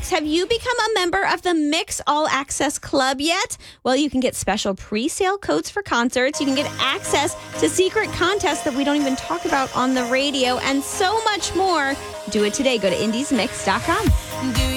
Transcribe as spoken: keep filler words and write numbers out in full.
Mix. Have you become a member of the Mix All Access Club yet? Well, you can get special pre-sale codes for concerts. You can get access to secret contests that we don't even talk about on the radio and so much more. Do it today. Go to indies mix dot com. Do